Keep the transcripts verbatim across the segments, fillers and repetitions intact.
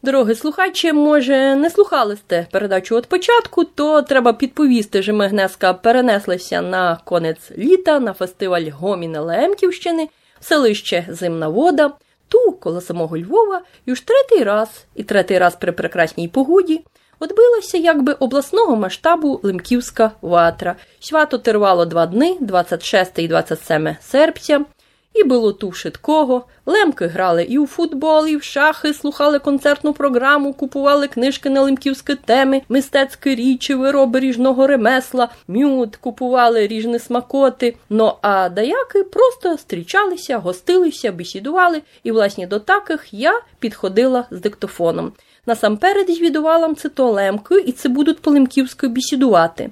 Дорогі слухачі, може, не слухали сте передачу від початку, то треба підповісти, що ми гнеска перенеслися на конець літа на фестиваль Гоміна Лемківщини, в селище Зимна Вода, ту коло самого Львова, і уж третій раз, і третій раз при прекрасній погоді, відбилася якби обласного масштабу Лемківська ватра. Свято тривало два дни, двадцять шостого і двадцять сьомого серпня. І було ту шиткого. Лемки грали і у футбол, і в шахи, слухали концертну програму, купували книжки на лемківські теми, мистецькі річі, вироби ріжного ремесла, мюд, купували ріжні смакоти. Ну, а даяки просто зустрічалися, гостилися, бесідували, і, власне, до таких я підходила з диктофоном. Насамперед звідувала це то лемки, і це будуть по-лемківськи бесідувати.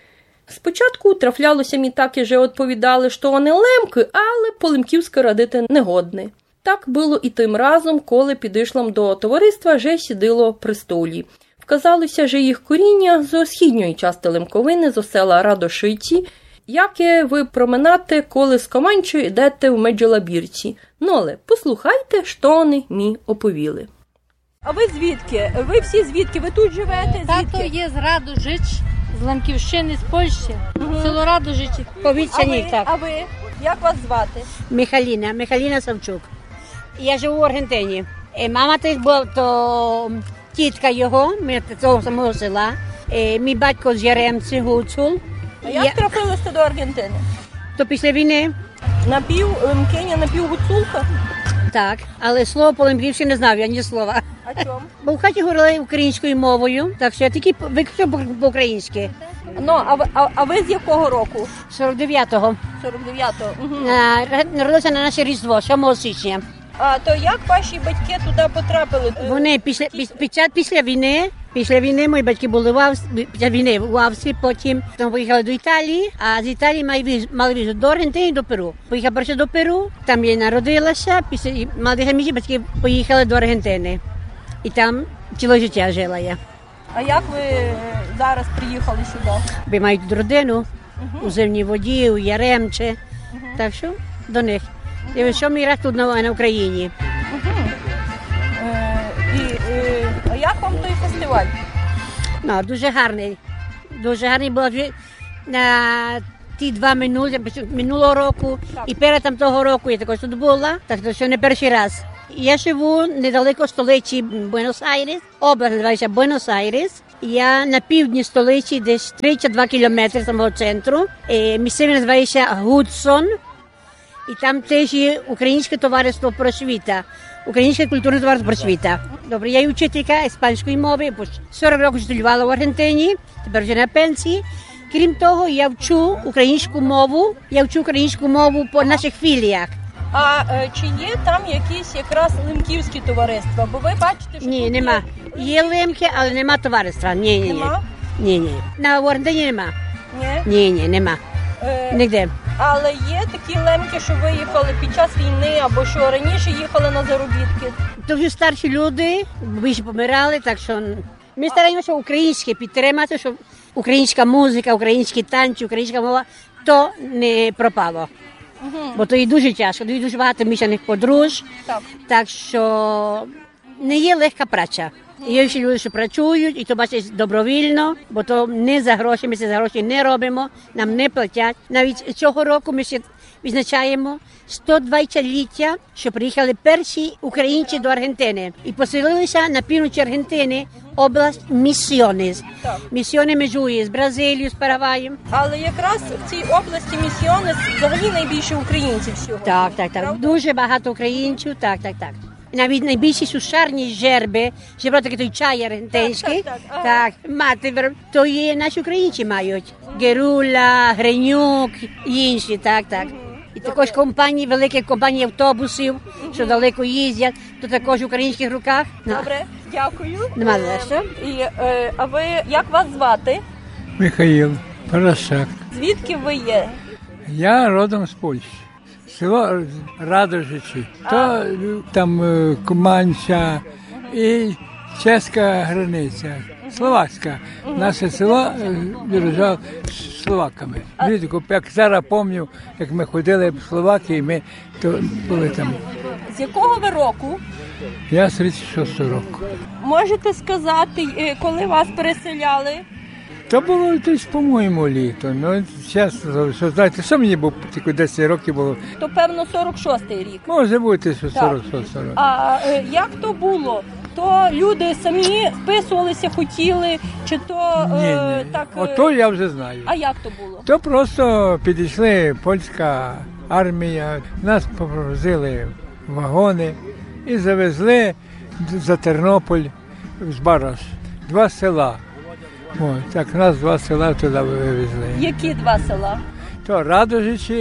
Спочатку трафлялося мені таке, що відповідали, що вони лемки, але по-лемківськи радити негодні. Так було і тим разом, коли підійшлом до товариства, що сиділо при столі. Вказалося, що їх коріння зо східньої частини Лемковини, зо села Радошиці, яке ви проминате, коли з Команчу йдете в Меджелабірці. Ну, але послухайте, що вони мені оповіли. А ви звідки? Ви всі звідки? Ви тут живете? Звідки? Тато є з Радожич, з Лемківщини, з Польщі. Угу. Село Радожичі. Повітряні, так. А ви? Як вас звати? Михаліна, Михаліна Савчук. Я живу в Аргентині. І мама теж була, то тітка його, ми того самого села. І мій батько з Яремці, Гуцул. А як я... трапилися до Аргентини? То після війни. Напів лемкиня, напів гуцулка? Так, але слово по-лемківськи не знав, я ні слова. А чому? Бо в хаті говорили українською мовою, так що я тільки виключно по-українськи. Ну, а ви, а, а ви з якого року? сорок дев'ятого. сорок дев'ятого. Угу. Народилася на наше Різдво, сьомого січня. А то як ваші батьки туди потрапили? Вони після, після, після війни, після війни мої батьки були в Австрії, після війни в Австрії, потім там поїхали до Італії, а з Італії мали віз, мали візу до Аргентини і до Перу. Поїхала перше до Перу, там я народилася, після молодих місяців батьки поїхали до Аргентини. І там ціле життя жила я. А як ви зараз приїхали сюди? Ви мають тут родину, uh-huh. у Зимній Воді, у Яремче, uh-huh. так що до них. І ви що мій раз тут на, на Україні. Uh-huh. Е, і, е, а як вам той фестиваль? Ну, дуже гарний. Дуже гарний був на ті два минулі, минулого року так. І перед там того року я також тут була, так що не перший раз. Я живу недалеко столиці Буенос-Айрес, область називається Буенос-Айрес. Я на півдні столиці, десь тридцять два кілометри самого центру. Місцеві називається Гудсон. І там теж є Українське товариство просвіта, Українське культурне товариство просвіта. Добре, я вчителька іспанської мови, бо сорок років студіювала в Аргентині, тепер вже на пенсії. Крім того, я вчу українську мову, я вчу українську мову по наших філіях. А е, чи є там якісь якраз лемківські товариства? Бо ви бачите, що ні, нема. Є... є лемки, але нема товариства. Ні, ні, нема? Ні, ні. На Аргентині нема. Ні? Ні, ні, нема. Е, Нігде. Але є такі лемки, що виїхали під час війни, або що раніше їхали на заробітки? То вже старші люди, більше помирали, так що ми стараємося українське підтримати, щоб українська музика, українські танці, українська мова, то не пропало. Угу. Бо то і дуже тяжко, то і дуже багато мішаних подруж, так. Так що не є легка праця. Є ще люди, що працюють, і то бачить добровільно, бо то не за гроші, ми це за гроші не робимо, нам не платять. Навіть цього року ми ще відзначаємо сто двадцятиліття, що приїхали перші українці до Аргентини. І поселилися на півночі Аргентини область Місіонес. Місіони межує з Бразилією, з Парагваєм. Але якраз в цій області Місіонес взагалі найбільше українців всього. Так, так, так. Правда? Дуже багато українців, так, так, так. Навіть найбільші сушарні жерби, жерба такий той чай аргентинський, так, так, так, так, мати, то є наші українці мають. Герула, Гринюк, інші, так, так. І також компанії, великі компанії автобусів, що далеко їздять, то також в українських руках. Добре, дякую. Нема за що. І, е, а ви, як вас звати? Михаїл Парасак. Звідки ви є? Я родом з Польщі. Село Радожичі, то там Куманця і чеська границя, словацька. Наше село держав з словаками. Як зараз пам'ятаю, як ми ходили в Словакії, ми то були там З якого ви року? Я з тридцять шостого року. Можете сказати, е, коли вас переселяли? То було десь, по-моєму, літо. Ну, зараз, що знаєте, що мені було, тільки десять років було. То, певно, сорок шостий рік. Може бути, що сорок шостого року. А е, як то було? То люди самі вписувалися, хотіли, чи то Ні, е, ні. так... е, Ото я вже знаю. А як то було? То просто підійшли польська армія, нас погрузили в вагони і завезли за Тернопіль з Бараш. Два села. О, так нас два села туди вивезли. Які два села? То Радожичі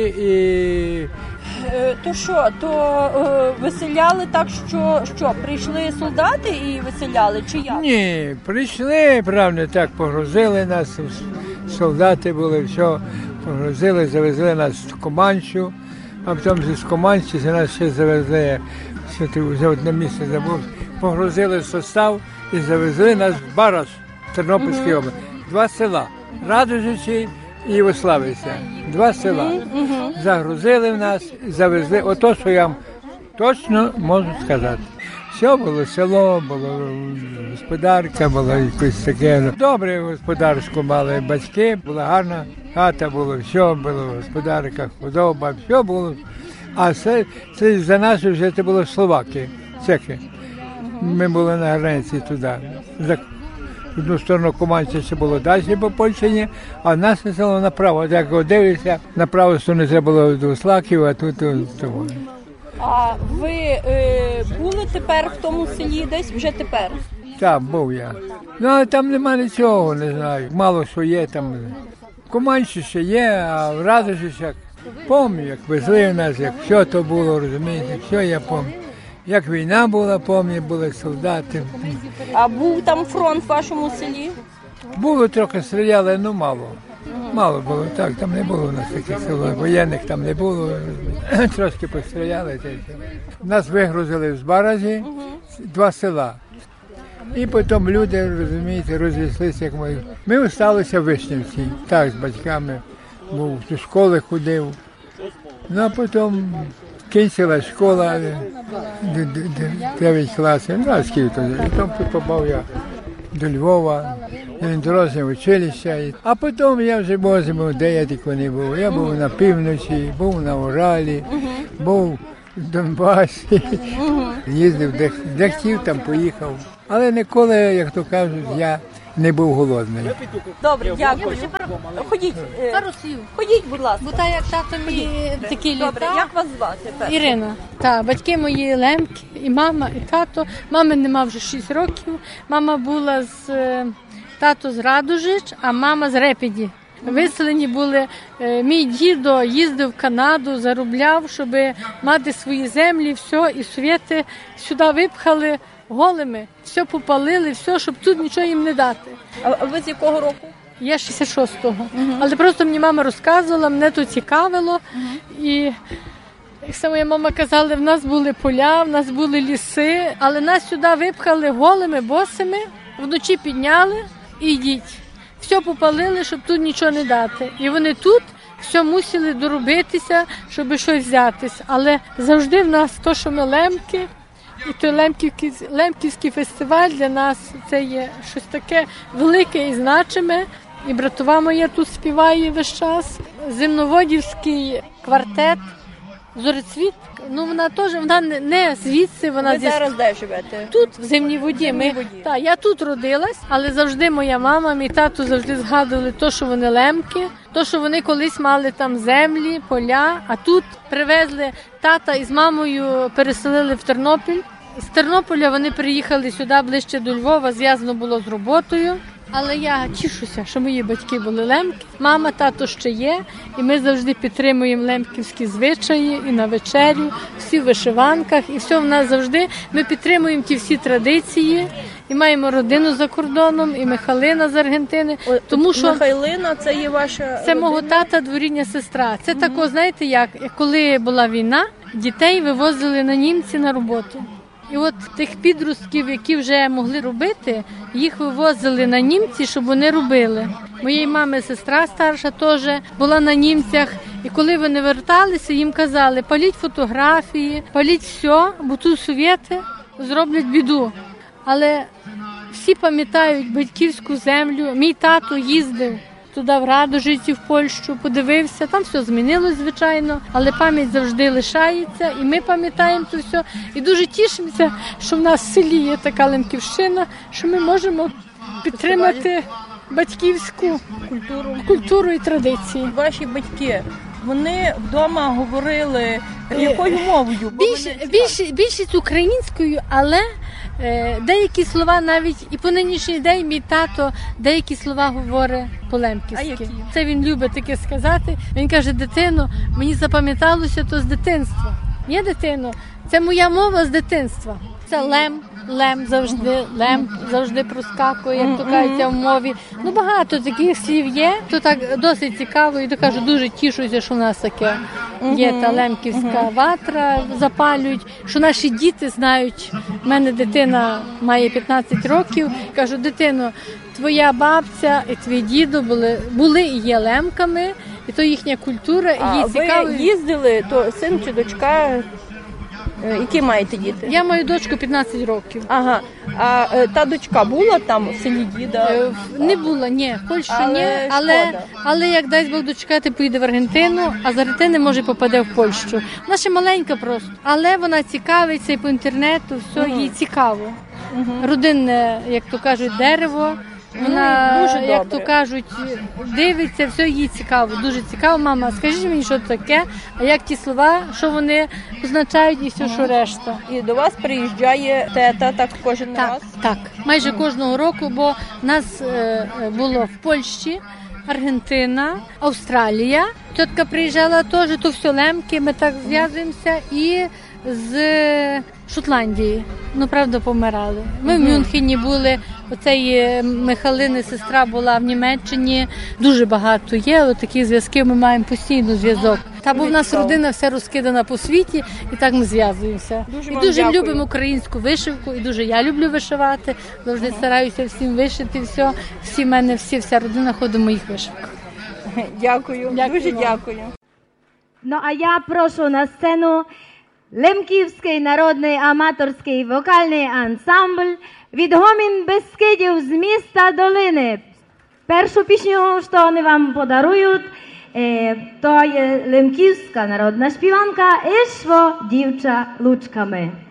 і Е, то що, то е, виселяли так, що, що прийшли солдати і виселяли, чи як? ні, прийшли, правда, так погрузили нас, солдати були, все, погрузили, завезли нас в Команчу, а потім з Команчі за нас ще завезли, що ти вже одне місце забув, погрузили в состав і завезли нас в Бараш, Тернопільській області. Два села, Радожичі і Євославиця. Два села. Загрузили в нас, завезли. Ото, що я вам точно можу сказати. Все було село, було господарка, було якось таке. Добре господарську мали батьки, була гарна хата, було все, було господарка, худоба, все було. А це, це за нас вже це було Словаки, чеки. Ми були на границі туди. За одну сторону Команча ще було далі по Польщині, а нас село направо. Як дивишся, на праву сторону треба було до Слаків, а тут того. А ви е, були тепер в тому селі десь, вже тепер? Так, був я. Ну, але там нема нічого, не знаю. Мало що є там. В Команчі ще є, а в Радожичах пам'ятаю, як везли нас, як все то було, розумієте, все я пам'ятаю. Як війна була, пам'ятаю, були солдати. А був там фронт в вашому селі? Було трохи стріляли, але мало. Мало було, так, там не було у нас таких сел, воєнних там не було. Трошки постріляли. Нас вигрузили з Баражі, два села. І потім люди, розумієте, розійшлися, як ми. Ми залишилися в Вишнівці, так, з батьками. Був до школи ходив. Ну, а потім кінчила школа, дев'ять класів, ну, а скільки тоді. Потім попав я до Львова, дорожнє училище. А потім я вже бозиму, де я тільки не був. Я був на півночі, був на Уралі, був в Донбасі, їздив, де, де хотів, там поїхав. Але ніколи, як то кажуть, я не був голодний. Добре, дякую. Ходіть, е, ходіть, будь ласка. Бо так як тато мій такі Добре, літа. як вас звати? перше? Ірина. Так, батьки мої лемки, і мама, і тато. Мами нема вже шість років. Мама була з е, тато з Радожич, а мама з Репіді. Виселені були. Е, Мій дідо їздив в Канаду, заробляв, щоб мати свої землі, все, і совєти сюди випхали голими, все попалили, все, щоб тут нічого їм не дати. А ви з якого року? Я шістдесят шостого. Але просто мені мама розказувала, мене то цікавило. І як саме моя мама казала, в нас були поля, в нас були ліси, але нас сюди випхали голими, босими, вночі підняли і йдіть. Все попалили, щоб тут нічого не дати. І вони тут все мусили доробитися, щоб щось взятись. Але завжди в нас то, що ми лемки, і той Лемківський, Лемківський фестиваль для нас це є щось таке велике і значиме. І братова моя тут співає весь час. Земноводівський квартет «Зорецвіт». Ну, вона теж, вона не, не звідси, вона Ви зі... зараз де живете? Тут, в Зимній воді. В Зимній Ми... воді. Та, я тут родилась, але завжди моя мама, мій тато завжди згадували то, що вони лемки, то, що вони колись мали там землі, поля, а тут привезли тата із мамою, переселили в Тернопіль. З Тернополя вони приїхали сюди ближче до Львова, зв'язано було з роботою. Але я тішуся, що мої батьки були лемки. Мама, тато ще є, і ми завжди підтримуємо лемківські звичаї і на вечерю, всі в вишиванках, і все в нас завжди. Ми підтримуємо ті всі традиції, і маємо родину за кордоном, і Михайлина з Аргентини. Тому що Михайлина, це є ваша це родина? мого тата дворідня сестра. Це mm-hmm. тако, знаєте, як коли була війна, дітей вивозили на німці на роботу. І от тих підростків, які вже могли робити, їх вивозили на німці, щоб вони робили. Моєї мами сестра старша теж була на німцях, І коли вони верталися, їм казали, паліть фотографії, паліть все, бо тут совєти зроблять біду. Але всі пам'ятають батьківську землю. Мій тато їздив туди в Радожиці, в Польщу, подивився, там все змінилось, звичайно, але пам'ять завжди лишається, і ми пам'ятаємо це все. І дуже тішимося, що в нас в селі є така Лемківщина, що ми можемо підтримати батьківську культуру, культуру і традиції. Ваші батьки, вони вдома говорили якою мовою? Більш, більш, більшість українською, але е, деякі слова навіть і по нинішній день мій тато деякі слова говорить по-лемківськи. Це він любить таке сказати. Він каже, дитино, мені запам'яталося то з дитинства. Ні, дитино, це моя мова з дитинства. Це лем, лем завжди, лем завжди проскакує, як то кажеться в мові. Ну, багато таких слів є, то так досить цікаво, і то кажу, дуже тішуся, що в нас таке є та лемківська ватра, запалюють, що наші діти знають. У мене дитина має п'ятнадцять років, кажу, дитино, твоя бабця і твій дідо були, були і є лемками, і то їхня культура, і їй цікаво. Ви їздили, то син чи дочка? Які маєте діти? Я маю дочку п'ятнадцять років. Ага. А е, та дочка була там у селі діда? Е, не була, ні. В Польщі але ні. Але, але як дасть Бог дочекати, поїде в Аргентину, а з Аргентини, може, попаде в Польщу. Вона ще маленька просто. Але вона цікавиться і по інтернету, все, угу. їй цікаво. Угу. Родинне, як то кажуть, дерево. Вона, дуже як добре. то кажуть, дивиться, все їй цікаво, дуже цікаво. Мама, скажіть мені, що це таке, а як ті слова, що вони означають і все, що решта. І до вас приїжджає тета так кожен так, раз? Так, майже кожного року, бо нас е, було в Польщі, Аргентина, Австралія. Тітка приїжджала теж, то все лемки, ми так зв'язуємося, і з Шотландії. Ну, правда, помирали. Ми угу. в Мюнхені були, оцеї Михалини сестра була в Німеччині. Дуже багато є, от такі зв'язки, ми маємо постійно зв'язок. Та бо в нас родина вся розкидана по світі, і так ми зв'язуємося. Дуже і дуже дякую. Любимо українську вишивку, і дуже я люблю вишивати. Завжди угу. стараюся всім вишити все. Всі в мене, всі, вся родина ходить в моїх вишивках. Дякую, дякую дуже вам. Дякую. No a ja proszę na scenę Лемківський народний аматорський вокальний ансамбль від гомін Бескидів з міста Долини. Першу пісню, що вони вам подарують, то є лемківська народна співанка «Ішво дівча лучками».